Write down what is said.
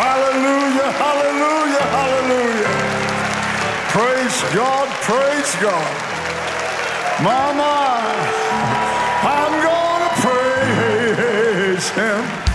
Hallelujah, hallelujah, hallelujah. Praise God, praise God. Mama, I'm gonna praise Him.